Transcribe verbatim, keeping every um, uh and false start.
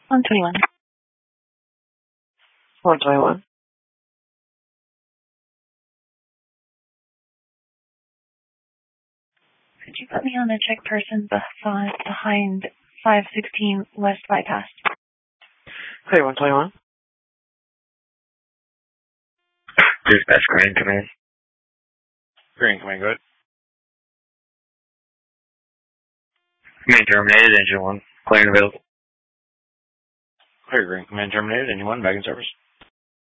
one twenty-one. one twenty-one. Could you put me on a check person behind, behind five sixteen West Bypass? Okay, one twenty-one. Dispatch Grand Command. Grand Command, go ahead. Command terminated, engine one. Clear and available. Clear, Grand Command terminated, engine one, back in service.